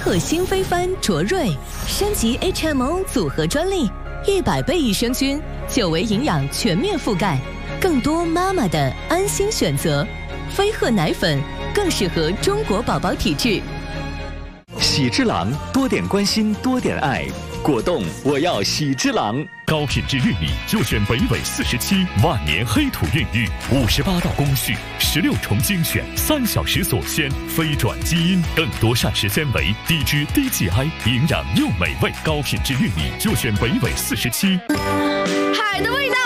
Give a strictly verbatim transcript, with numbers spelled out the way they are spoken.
鹤新飞帆卓瑞，升级 H M O 组合专利，一百倍益生菌，久维营养全面覆盖，更多妈妈的安心选择。飞鹤奶粉更适合中国宝宝体质。 喜之郎，多点关心，多点爱。果冻，我要喜之郎。 高品质玉米就选北纬四十七，万年黑土孕育，五十八道工序，十六重精选，三小时锁鲜，非转基因，更多膳食纤维，低脂低 G I， 营养又美味。高品质玉米就选北纬四十七。 海的味道。